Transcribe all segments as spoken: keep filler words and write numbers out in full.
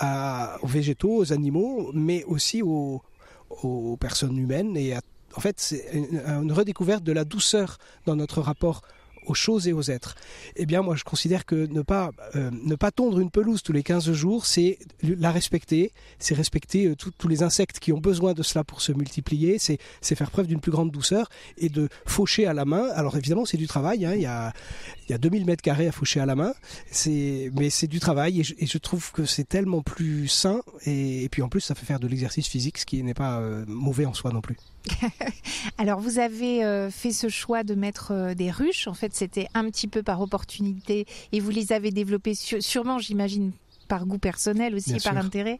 à, aux végétaux, aux animaux, mais aussi aux, aux personnes humaines. Et à, en fait, c'est une, une redécouverte de la douceur dans notre rapport aux choses et aux êtres. Eh bien, moi, je considère que ne pas, euh, ne pas tondre une pelouse tous les quinze jours, c'est la respecter, c'est respecter euh, tout, tous les insectes qui ont besoin de cela pour se multiplier, c'est, c'est faire preuve d'une plus grande douceur et de faucher à la main. Alors, évidemment, c'est du travail, hein, il y a, il y a deux mille mètres carrés à faucher à la main, c'est, mais c'est du travail et je, et je trouve que c'est tellement plus sain et, et puis en plus, ça fait faire de l'exercice physique, ce qui n'est pas euh, mauvais en soi non plus. Alors, vous avez euh, fait ce choix de mettre euh, des ruches. En fait, c'était un petit peu par opportunité et vous les avez développées su- sûrement, j'imagine, par goût personnel aussi, Bien par sûr. intérêt.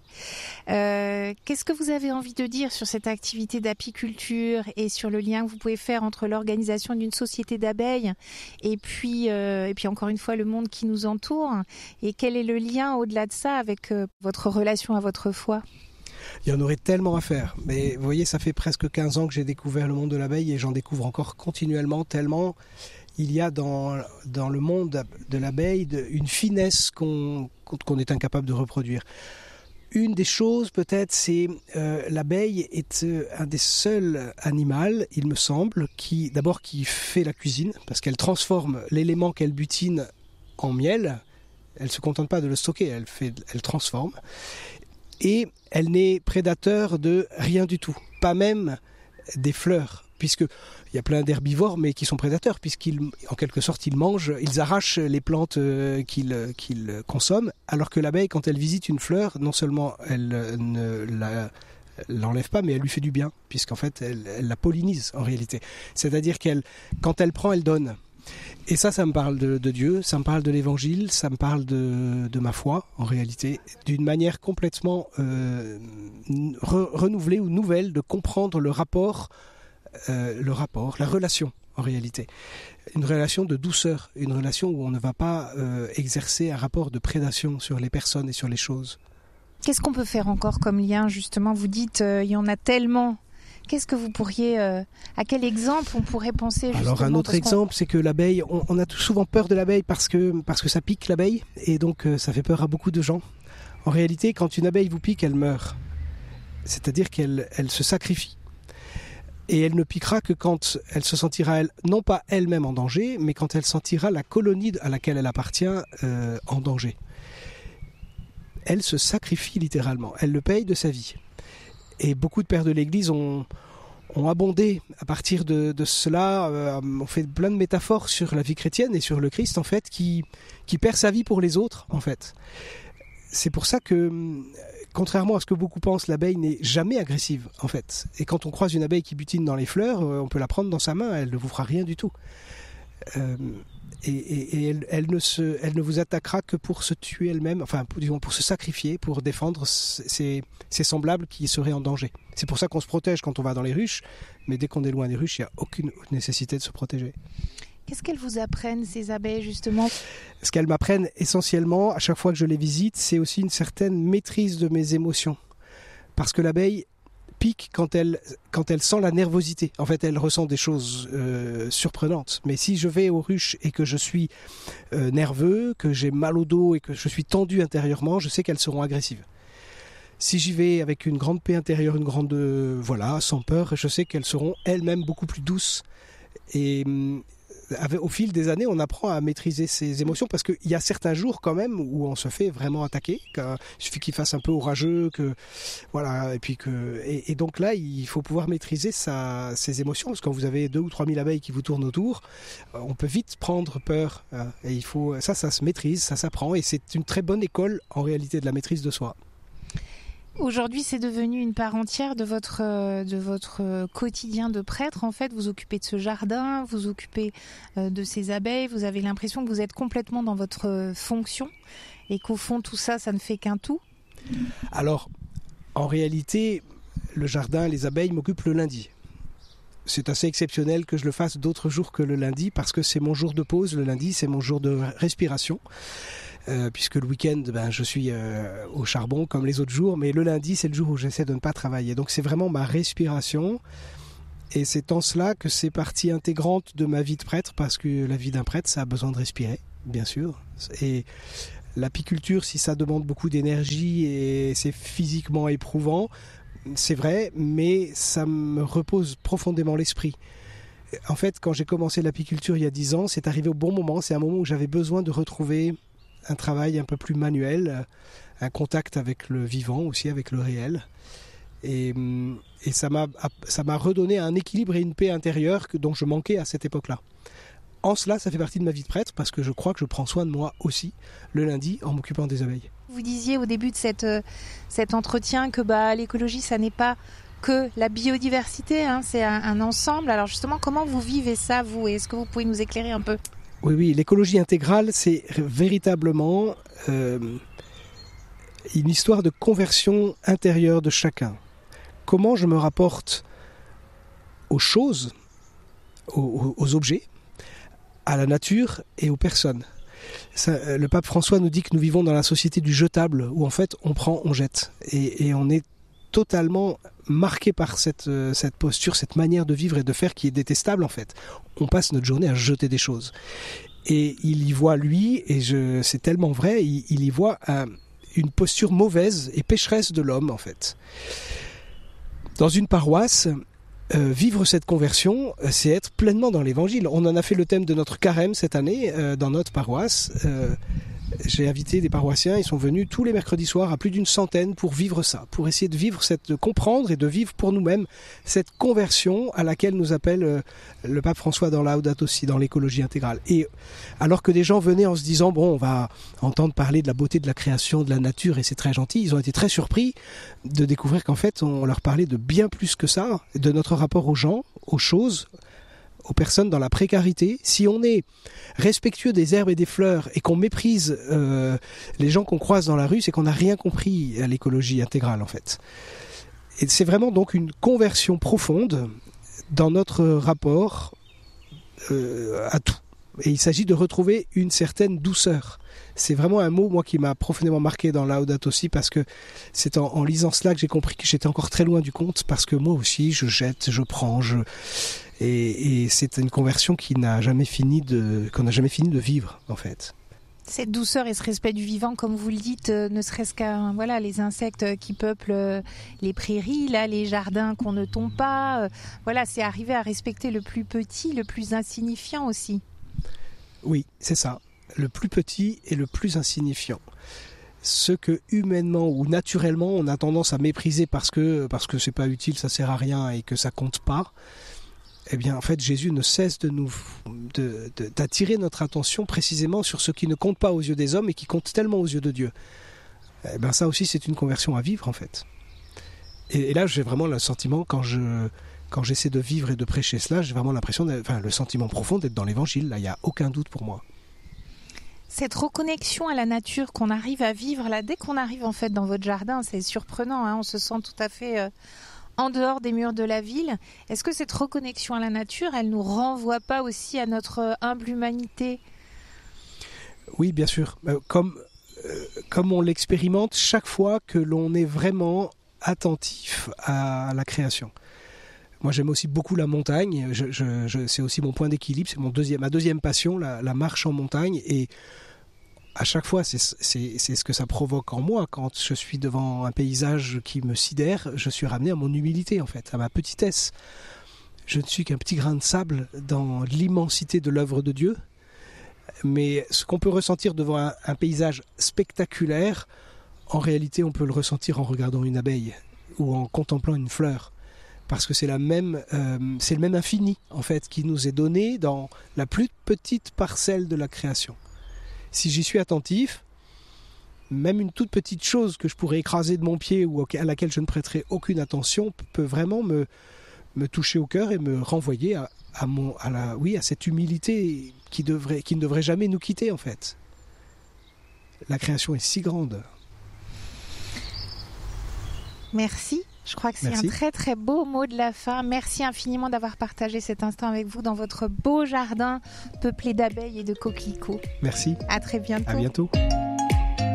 Euh, qu'est-ce que vous avez envie de dire sur cette activité d'apiculture et sur le lien que vous pouvez faire entre l'organisation d'une société d'abeilles et puis, euh, et puis encore une fois, le monde qui nous entoure? Et quel est le lien au-delà de ça avec euh, votre relation à votre foi? Il y en aurait tellement à faire, mais vous voyez, ça fait presque quinze ans que j'ai découvert le monde de l'abeille et j'en découvre encore continuellement, tellement il y a dans, dans le monde de l'abeille de, une finesse qu'on, qu'on est incapable de reproduire. Une des choses peut-être, c'est euh, l'abeille est euh, un des seuls animaux, il me semble, qui d'abord qui fait la cuisine, parce qu'elle transforme l'élément qu'elle butine en miel, elle ne se contente pas de le stocker, elle, fait, elle transforme. Et elle n'est prédateur de rien du tout, pas même des fleurs, puisque il y a plein d'herbivores, mais qui sont prédateurs, puisqu'ils, en quelque sorte, ils mangent, ils arrachent les plantes qu'ils, qu'ils consomment, alors que l'abeille, quand elle visite une fleur, non seulement elle ne la, l'enlève pas, mais elle lui fait du bien, puisqu'en fait, elle, elle la pollinise en réalité. C'est-à-dire qu'elle, quand elle prend, elle donne. Et ça, ça me parle de, de Dieu, ça me parle de l'Évangile, ça me parle de, de ma foi, en réalité, d'une manière complètement euh, re, renouvelée ou nouvelle de comprendre le rapport, euh, le rapport, la relation, en réalité. Une relation de douceur, une relation où on ne va pas euh, exercer un rapport de prédation sur les personnes et sur les choses. Qu'est-ce qu'on peut faire encore comme lien, justement? Vous dites, euh, il y en a tellement. Qu'est-ce que vous pourriez, euh, à quel exemple on pourrait penser justement? Alors un autre exemple, c'est que l'abeille, on, on a tout souvent peur de l'abeille parce que, parce que ça pique l'abeille et donc euh, ça fait peur à beaucoup de gens. En réalité, quand une abeille vous pique, elle meurt. C'est-à-dire qu'elle elle se sacrifie. Et elle ne piquera que quand elle se sentira, elle, non pas elle-même en danger, mais quand elle sentira la colonie à laquelle elle appartient euh, en danger. Elle se sacrifie littéralement, elle le paye de sa vie. Et beaucoup de pères de l'Église ont, ont abondé à partir de, de cela, euh, on fait plein de métaphores sur la vie chrétienne et sur le Christ en fait, qui, qui perd sa vie pour les autres en fait. C'est pour ça que, contrairement à ce que beaucoup pensent, l'abeille n'est jamais agressive en fait. Et quand on croise une abeille qui butine dans les fleurs, on peut la prendre dans sa main, elle ne vous fera rien du tout. Euh, et, et, et elle, elle, ne se, elle ne vous attaquera que pour se tuer elle-même, enfin disons, pour se sacrifier, pour défendre ses, ses semblables qui seraient en danger. C'est pour ça qu'on se protège quand on va dans les ruches, mais dès qu'on est loin des ruches, il n'y a aucune nécessité de se protéger. Qu'est-ce qu'elles vous apprennent, ces abeilles, justement? Ce qu'elles m'apprennent essentiellement, à chaque fois que je les visite, c'est aussi une certaine maîtrise de mes émotions. Parce que l'abeille pique quand elle, quand elle sent la nervosité. En fait, elle ressent des choses euh, surprenantes. Mais si je vais aux ruches et que je suis euh, nerveux, que j'ai mal au dos et que je suis tendu intérieurement, je sais qu'elles seront agressives. Si j'y vais avec une grande paix intérieure, une grande, euh, voilà, sans peur, je sais qu'elles seront elles-mêmes beaucoup plus douces. Et au fil des années, on apprend à maîtriser ses émotions parce qu'il y a certains jours quand même où on se fait vraiment attaquer. Il suffit qu'il fasse un peu orageux, que voilà, et puis que et, et donc là, il faut pouvoir maîtriser sa, ses émotions parce que quand vous avez deux ou trois mille abeilles qui vous tournent autour, on peut vite prendre peur. Et il faut ça, ça se maîtrise, ça s'apprend et c'est une très bonne école en réalité de la maîtrise de soi. Aujourd'hui, c'est devenu une part entière de votre, de votre quotidien de prêtre. En fait, vous occupez de ce jardin, vous occupez de ces abeilles. Vous avez l'impression que vous êtes complètement dans votre fonction et qu'au fond, tout ça, ça ne fait qu'un tout. Alors, en réalité, le jardin, les abeilles m'occupent le lundi. C'est assez exceptionnel que je le fasse d'autres jours que le lundi parce que c'est mon jour de pause. Le lundi, c'est mon jour de respiration. Euh, puisque le week-end, ben, je suis euh, au charbon comme les autres jours, mais le lundi, c'est le jour où j'essaie de ne pas travailler. Donc c'est vraiment ma respiration, et c'est en cela que c'est partie intégrante de ma vie de prêtre, parce que la vie d'un prêtre, ça a besoin de respirer, bien sûr. Et L'apiculture, si ça demande beaucoup d'énergie et c'est physiquement éprouvant, c'est vrai, mais ça me repose profondément l'esprit. En fait, quand j'ai commencé l'apiculture il y a dix ans, c'est arrivé au bon moment. C'est un moment où j'avais besoin de retrouver un travail un peu plus manuel, un contact avec le vivant aussi, avec le réel. Et, et ça m'a, ça m'a redonné un équilibre et une paix intérieure que, dont je manquais à cette époque-là. En cela, ça fait partie de ma vie de prêtre parce que je crois que je prends soin de moi aussi le lundi en m'occupant des abeilles. Vous disiez au début de cette, euh, cet entretien que bah, l'écologie, ça n'est pas que la biodiversité, hein, c'est un, un ensemble. Alors justement, comment vous vivez ça, vous? Est-ce que vous pouvez nous éclairer un peu? Oui, oui, l'écologie intégrale, c'est véritablement euh, une histoire de conversion intérieure de chacun. Comment je me rapporte aux choses, aux, aux objets, à la nature et aux personnes. Ça, le pape François nous dit que nous vivons dans la société du jetable, où en fait on prend, on jette. Et, et on est totalement marqué par cette, euh, cette posture, cette manière de vivre et de faire qui est détestable en fait. On passe notre journée à jeter des choses. Et il y voit, lui, et je, c'est tellement vrai, il, il y voit un, une posture mauvaise et pécheresse de l'homme en fait. Dans une paroisse, Euh, vivre cette conversion, c'est être pleinement dans l'évangile. On en a fait le thème de notre carême cette année euh, dans notre paroisse. Euh, j'ai invité des paroissiens, ils sont venus tous les mercredis soirs à plus d'une centaine pour vivre ça, pour essayer de vivre cette, de comprendre et de vivre pour nous-mêmes cette conversion à laquelle nous appelle euh, le pape François dans Laudato Si, dans l'écologie intégrale. Et alors que des gens venaient en se disant bon, on va entendre parler de la beauté de la création, de la nature et c'est très gentil, ils ont été très surpris de découvrir qu'en fait on leur parlait de bien plus que ça, de notre rapport aux gens, aux choses, aux personnes dans la précarité. Si on est respectueux des herbes et des fleurs et qu'on méprise euh, les gens qu'on croise dans la rue, c'est qu'on n'a rien compris à l'écologie intégrale en fait. Et c'est vraiment donc une conversion profonde dans notre rapport euh, à tout. Et il s'agit de retrouver une certaine douceur. C'est vraiment un mot, moi, qui m'a profondément marqué dans Laudato Si, parce que c'est en, en lisant cela que j'ai compris que j'étais encore très loin du compte, parce que moi aussi, je jette, je prends, je... Et, et c'est une conversion qui n'a jamais fini de, qu'on n'a jamais fini de vivre, en fait. Cette douceur et ce respect du vivant, comme vous le dites, euh, ne serait-ce qu'à voilà, les insectes qui peuplent euh, les prairies, là, les jardins qu'on ne tombe pas. Euh, voilà, c'est arriver à respecter le plus petit, le plus insignifiant aussi. Oui, c'est ça. Le plus petit et le plus insignifiant. Ce que humainement ou naturellement on a tendance à mépriser parce que parce que c'est pas utile, ça sert à rien et que ça compte pas. Eh bien, en fait, Jésus ne cesse de nous de, de, d'attirer notre attention précisément sur ce qui ne compte pas aux yeux des hommes et qui compte tellement aux yeux de Dieu. Eh bien, ça aussi, c'est une conversion à vivre en fait. Et, et là, j'ai vraiment le sentiment quand je quand j'essaie de vivre et de prêcher cela, j'ai vraiment l'impression, enfin, le sentiment profond d'être dans l'Évangile. Là, il y a aucun doute pour moi. Cette reconnexion à la nature qu'on arrive à vivre là, dès qu'on arrive en fait dans votre jardin, c'est surprenant, hein, on se sent tout à fait euh, en dehors des murs de la ville. Est-ce que cette reconnexion à la nature, elle nous renvoie pas aussi à notre euh, humble humanité? Oui, bien sûr. Euh, comme, euh, comme on l'expérimente chaque fois que l'on est vraiment attentif à la création. Moi, j'aime aussi beaucoup la montagne. Je, je, je, c'est aussi mon point d'équilibre. C'est mon deuxième, ma deuxième passion, la, la marche en montagne. Et à chaque fois, c'est, c'est, c'est ce que ça provoque en moi. Quand je suis devant un paysage qui me sidère, je suis ramené à mon humilité, en fait, à ma petitesse. Je ne suis qu'un petit grain de sable dans l'immensité de l'œuvre de Dieu. Mais ce qu'on peut ressentir devant un, un paysage spectaculaire, en réalité, on peut le ressentir en regardant une abeille ou en contemplant une fleur. Parce que c'est, la même, euh, c'est le même infini, en fait, qui nous est donné dans la plus petite parcelle de la création. Si j'y suis attentif, même une toute petite chose que je pourrais écraser de mon pied ou à laquelle je ne prêterai aucune attention peut vraiment me, me toucher au cœur et me renvoyer à, à, mon, à, la, oui, à cette humilité qui, devrait, qui ne devrait jamais nous quitter, en fait. La création est si grande. Merci. Je crois que c'est Merci. Un très très beau mot de la fin. Merci infiniment d'avoir partagé cet instant avec vous dans votre beau jardin peuplé d'abeilles et de coquelicots. Merci. À très bientôt. À bientôt.